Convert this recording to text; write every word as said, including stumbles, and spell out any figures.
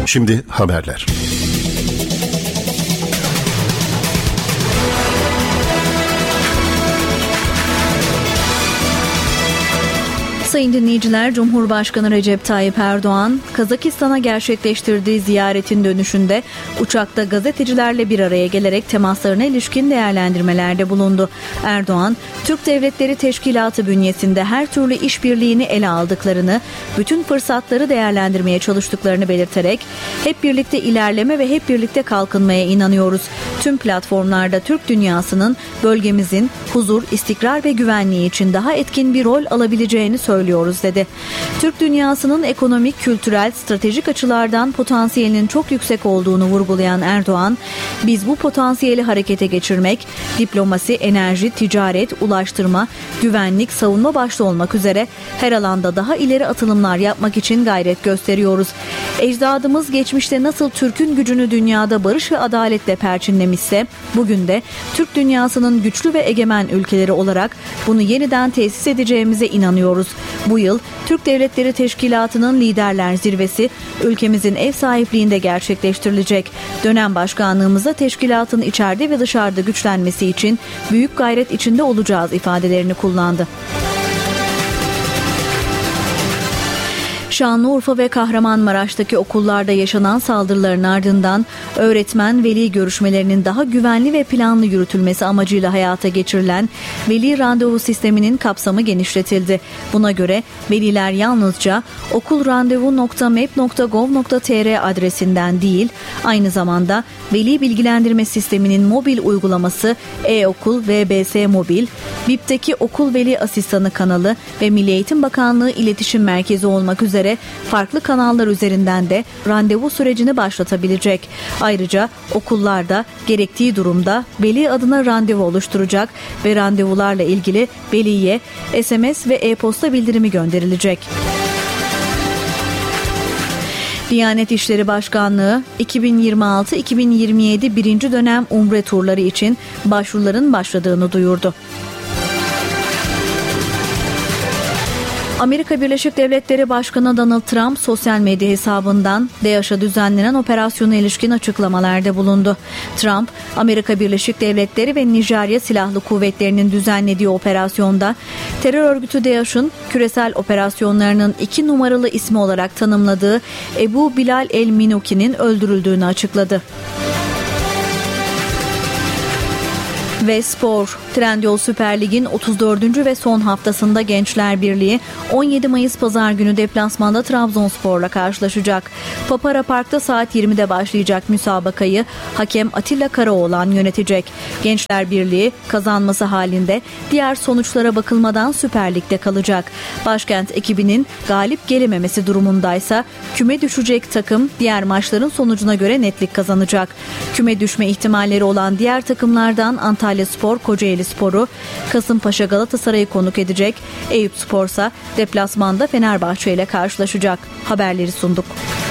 Şimdi haberler. Sayın dinleyiciler, Cumhurbaşkanı Recep Tayyip Erdoğan, Kazakistan'a gerçekleştirdiği ziyaretin dönüşünde uçakta gazetecilerle bir araya gelerek temaslarına ilişkin değerlendirmelerde bulundu. Erdoğan, Türk Devletleri Teşkilatı bünyesinde her türlü işbirliğini ele aldıklarını, bütün fırsatları değerlendirmeye çalıştıklarını belirterek, hep birlikte ilerleme ve hep birlikte kalkınmaya inanıyoruz. Tüm platformlarda Türk dünyasının bölgemizin huzur, istikrar ve güvenliği için daha etkin bir rol alabileceğini söyledi. dedi. Türk dünyasının ekonomik, kültürel, stratejik açılardan potansiyelinin çok yüksek olduğunu vurgulayan Erdoğan, biz bu potansiyeli harekete geçirmek, diplomasi, enerji, ticaret, ulaştırma, güvenlik, savunma başta olmak üzere her alanda daha ileri atılımlar yapmak için gayret gösteriyoruz. Ecdadımız geçmişte nasıl Türk'ün gücünü dünyada barış ve adaletle perçinlemişse, bugün de Türk dünyasının güçlü ve egemen ülkeleri olarak bunu yeniden tesis edeceğimize inanıyoruz. Bu yıl Türk Devletleri Teşkilatı'nın Liderler Zirvesi ülkemizin ev sahipliğinde gerçekleştirilecek. Dönem başkanlığımıza teşkilatın içeride ve dışarıda güçlenmesi için büyük gayret içinde olacağız ifadelerini kullandı. Şanlıurfa ve Kahramanmaraş'taki okullarda yaşanan saldırıların ardından öğretmen-veli görüşmelerinin daha güvenli ve planlı yürütülmesi amacıyla hayata geçirilen veli randevu sisteminin kapsamı genişletildi. Buna göre veliler yalnızca okulrandevu nokta mep nokta gov nokta tr adresinden değil, aynı zamanda veli bilgilendirme sisteminin mobil uygulaması e-okul V B S Mobil, B İ P'teki Okul Veli Asistanı kanalı ve Milli Eğitim Bakanlığı İletişim Merkezi olmak üzere farklı kanallar üzerinden de randevu sürecini başlatabilecek. Ayrıca okullarda gerektiği durumda veli adına randevu oluşturacak ve randevularla ilgili veliye S M S ve e-posta bildirimi gönderilecek. Diyanet İşleri Başkanlığı iki bin yirmi altı iki bin yirmi yedi birinci dönem Umre turları için başvuruların başladığını duyurdu. Amerika Birleşik Devletleri Başkanı Donald Trump sosyal medya hesabından DAEŞ'a düzenlenen operasyona ilişkin açıklamalarda bulundu. Trump, Amerika Birleşik Devletleri ve Nijerya Silahlı Kuvvetleri'nin düzenlediği operasyonda terör örgütü DAEŞ'ın küresel operasyonlarının iki numaralı ismi olarak tanımladığı Ebu Bilal el-Minuki'nin öldürüldüğünü açıkladı. Ve spor. Trendyol Süper Lig'in otuz dördüncü ve son haftasında Gençler Birliği on yedi Mayıs Pazar günü deplasmanda Trabzonspor'la karşılaşacak. Papara Park'ta saat yirmide başlayacak müsabakayı hakem Atilla Karaoğlan yönetecek. Gençler Birliği kazanması halinde diğer sonuçlara bakılmadan Süper Lig'de kalacak. Başkent ekibinin galip gelememesi durumundaysa küme düşecek takım diğer maçların sonucuna göre netlik kazanacak. Küme düşme ihtimalleri olan diğer takımlardan Antalyaspor, Kocaelispor'u, Kasımpaşa Galatasaray'ı konuk edecek. Eyüpspor'sa deplasmanda Fenerbahçe ile karşılaşacak. Haberleri sunduk.